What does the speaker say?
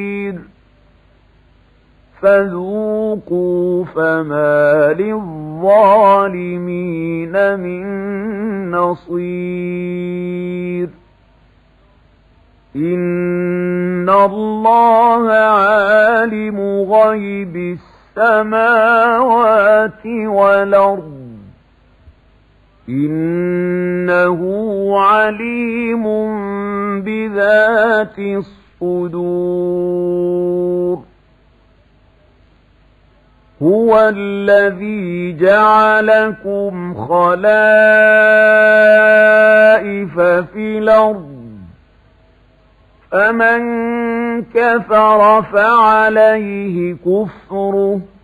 فذوقوا فما للظالمين من نصير إن الله عالم غيب السماوات والأرض إنه عليم بذات الصدور هو الذي جعلكم خلائف في الأرض فمن كفر فعليه كفره